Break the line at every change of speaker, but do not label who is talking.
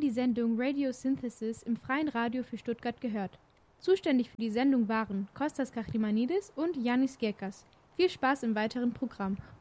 die Sendung Radio Synthesis im Freien Radio für Stuttgart gehört. Zuständig für die Sendung waren Kostas Kachimanidis und Yannis Gekas. Viel Spaß im weiteren Programm.